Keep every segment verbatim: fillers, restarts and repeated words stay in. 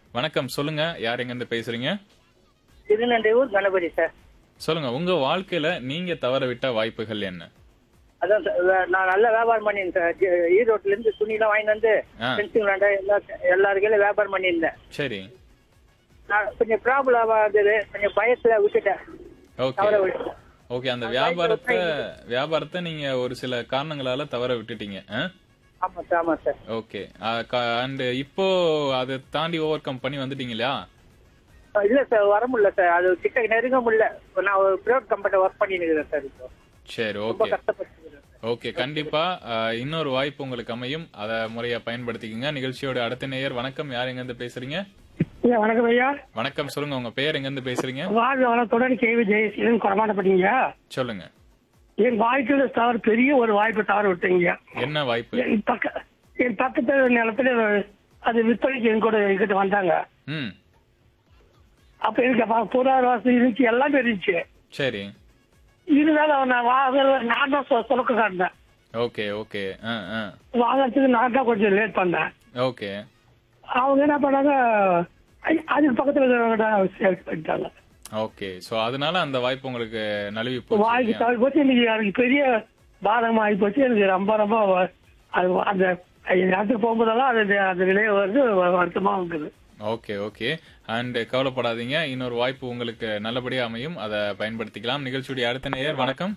வணக்கம். சொல்லுங்க. யார் எங்க இருந்து பேசுறீங்க? திருநெல்வேலூர் கணபதி சார். சொல்லுங்க. உங்க வாழ்க்கையில நீங்க தவறவிட்ட வாய்ப்புகள் என்ன? அதான் சார், வே- நான் நல்ல வியாபாரம் பண்ணியிருந்தேன் சார். ஜி- ஈரோட்ல இருந்து துணிலாம் வாங்கிட்டு வந்து ஆ. ஃபென்சிங் விளாண்ட எல்லா எல்லாருக்கையும் வியாபாரம் பண்ணியிருந்தேன். சரி. நான் கொஞ்சம் ப்ராப்ளம் ஆகுது, கொஞ்சம் பயத்துல விட்டுட்டேன். ஓகே. தவற விட்டுட்டேன். ஓகே. அந்த அது வியாபாரத்தை வாய்ப்பு வியாபாரத்தை நீங்க ஒரு சில காரணங்களால தவற விட்டுட்டீங்க. ஆ? ஆமா சார், ஆமா சார். ஓகே. அண்ட் இப்போ அதை தாண்டி ஓவர் கம் பண்ணி வந்துட்டீங்க இல்லையா? அஹ் இல்ல சார், வர முடியல சார். அது கிட்ட நெருங்க முடியல. இப்ப நான் ஒரு பிரைவேட் கம்பெனி ஒர்க் பண்ணிட்டு இருக்கிறேன் சார். இப்போ சரி. ரொம்ப ஓகே. கஷ்டப்பட்டு ஓகே. கண்டிப்பா அஹ், இன்னொரு வாய்ப்பு உங்களுக்கு அமையும். அதை முறையா பயன்படுத்திக்கங்க. நிகழ்ச்சியோட அடுத்த நேயர் வணக்கம். யார் எங்க இருந்து பேசுறீங்க? ஐயா வணக்கம் ஐயா. வணக்கம். சொல்லுங்க. உங்க பெயர் எங்க இருந்து பேசுறீங்க? வாழ்க வளத்துடன் கேவி ஜெயசீலன் குறமாட்டப்பட்டீங்க. சொல்லுங்க. என் வாழ்க்கையில தவறு பெரிய ஒரு வாய்ப்பு தவறு விட்டீங்க. என்ன வாய்ப்பு? என் பக்க என் பக்கத்து நிலத்துல அது விற்பனைக்கு என் கூட என்கிட்ட வந்தாங்க. ம். அப்ப எனக்கு அப்ப பொருளாதார வசதி இருந்துச்சு, எல்லாம் இருந்துச்சு. சரி. இருந்தாலும் நான் வாங்குற நான் தான் சொ- சொலக்க காட்டினேன். ஓகே. ஓகே. ஆ ஆ வாங்கறதுக்கு நான் தான் கொஞ்சம் லேட் பண்ணேன். ஓகே. அவங்க என்ன பண்ணாங்க, ஐ- அதுக்கு பக்கத்துல சேல்ஸ் பண்ணிட்டாங்க. ஓகே. சோ அதனால அந்த வாய்ப்பு உங்களுக்கு நழுவி போச்சு வாய்ப்பு இல்லையா? தவறி போச்சு. இன்னைக்கு எனக்கு பெரிய பாதகம் ஆகி போச்சு. எனக்கு ரொம்ப ரொம்ப வ- அது அந்த இடத்துக்கு போகும்போதெல்லாம் அது அந்த நிலையை வருது, வ- வருத்தமா இருக்குது. ஓகே. ஓகே. அண்ட் கவலைப்படாதீங்க. இன்னொரு வாய்ப்பு உங்களுக்கு நல்லபடியா அமையும். அதை பயன்படுத்திக்கலாம். நிகழ்ச்சியுடைய அடுத்த நேயர் வணக்கம்.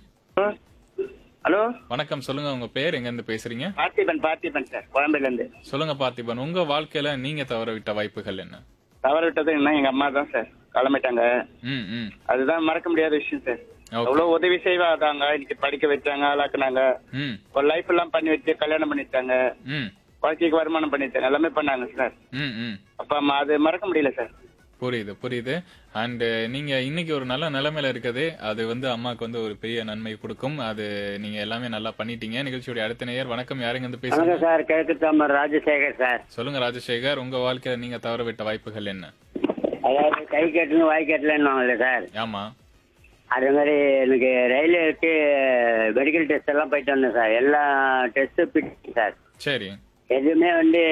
ஹலோ, வணக்கம். சொல்லுங்க. உங்க பேர் எங்க இருந்து பேசுறீங்க? பார்த்திபன் பார்த்திபன் சார், கோயம்பேடுல இருந்து. சொல்லுங்க பார்த்திபன். உங்க வாழ்க்கையில நீங்க தவற விட்ட வாய்ப்புகள் என்ன? தவற விட்டது என்ன, எங்க அம்மா தான் சார் கிளம்பிட்டாங்க. ம் ம் அதுதான் மறக்க முடியாத விஷயம் சார். ஓகே. அவ்வளவு உதவி செய்வாதாங்க, இன்னைக்கு படிக்க வச்சாங்க, ஆளாக்குனாங்க, ம் ஒரு லைஃப் எல்லாம் பண்ணி வச்சு கல்யாணம் பண்ணிட்டாங்க, ம் வாழ்க்கைக்கு வருமானம் பண்ணிட்டாங்க, எல்லாமே பண்ணாங்க சார். ம் ம் அப்பா அம்மா அது மறக்க முடியல சார். புரியுது புரியுது. அண்ட் நீங்க இன்னைக்கு ஒரு நல்ல நிலைமையில இருக்கதே அது வந்து அம்மாக்கு வந்து ஒரு பெரிய நன்மை கொடுக்கும். அது நீங்க எல்லாமே நல்லா பண்ணிட்டீங்க. நிகழ்ச்சியுடைய அடுத்த நேயர் வணக்கம். யாருங்க இருந்து பேசுறீங்க? சார், கிழக்கு தாமர் ராஜசேகர் சார். சொல்லுங்க ராஜசேகர். உங்க வாழ்க்கையில நீங்க தவற விட்ட வாய்ப்புகள் என்ன? அதாவது கை கட்டணும் வாய் கட்டலன்னு சார். ஆமா. அதே மாதிரி எனக்கு ரயில்வேக்கு மெடிக்கல் டெஸ்ட் எல்லாம் போயிட்டு வந்தேன் சார். எல்லா டெஸ்ட்டும் பிடிச்சி சார். சரி எதுவுமே வந்து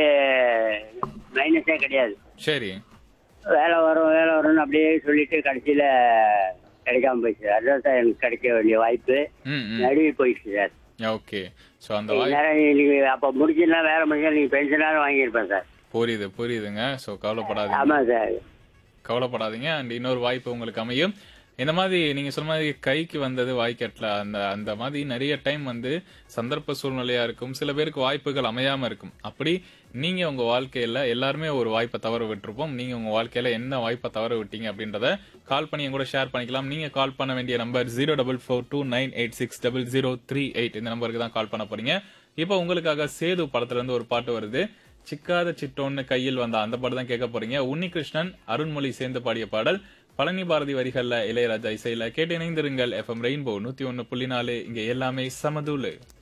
மைனஸே கிடையாது. சரி. வேலை வரும் வேலை வரும்னு அப்படியே சொல்லிட்டு கடைசியில கிடைக்காம போயிடுச்சு. அதுதான் சார் எனக்கு கிடைக்க வேண்டிய வாய்ப்பு ம் ம் நடுவி போயிடுச்சு சார். ஓகே. சோ அந்த வாய்ப்பு நேரம் இன்னைக்கு அப்ப முடிச்சுன்னா வேலை முடிஞ்சா நீங்க பென்ஷனாலும் வாங்கியிருப்பேன் சார். புரியுது புரியுதுங்க. சோ கவலைப்படாதீங்க. ஆமா சார். கவலைப்படாதீங்க. அண்ட் இன்னொரு வாய்ப்பு உங்களுக்கு அமையும். இந்த மாதிரி நீங்க சொன்ன மாதிரி கைக்கு வந்தது வாய்க்கட்டல அந்த அந்த மாதிரி நிறைய டைம் வந்து சந்தர்ப்ப சூழ்நிலையா இருக்கும். சில பேருக்கு வாய்ப்புகள் அமையாம இருக்கும். அப்படி நீங்க உங்க வாழ்க்கையில எல்லாருமே ஒரு வாய்ப்பை தவற விட்டுருப்போம். நீங்க உங்க வாழ்க்கையில என்ன வாய்ப்பை தவற விட்டீங்க அப்படின்றத கால் பண்ணி என் கூட ஷேர் பண்ணிக்கலாம். நீங்க கால் பண்ண வேண்டிய number zero double four two nine eight six double zero three eight இந்த நம்பருக்கு தான் கால் பண்ண போறீங்க. இப்போ உங்களுக்காக சேது படத்துல இருந்து ஒரு பாட்டு வருது. சிக்காத சிட்டோன்னு கையில் வந்த அந்த பாட்டு தான் கேட்க போறீங்க. உன்னிகிருஷ்ணன் அருண்மொழி சேர்ந்து பாடிய பாடல். பழனி பாரதி வரிகள்ல இளையராஜா இசையில கேட்டு இணைந்திருங்கள். எஃப்எம் ரெயின்போ நூத்தி ஒன்னு புள்ளி நாலு. இங்க எல்லாமே சமதூளு.